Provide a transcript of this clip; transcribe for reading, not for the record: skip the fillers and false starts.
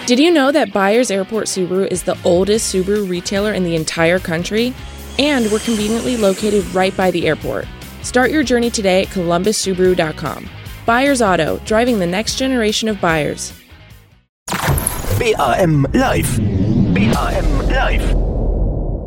Did you know that Byers Airport Subaru is the oldest Subaru retailer in the entire country? And we're conveniently located right by the airport. Start your journey today at columbussubaru.com. Byers Auto, driving the next generation of buyers. BRM Live. BRM Live.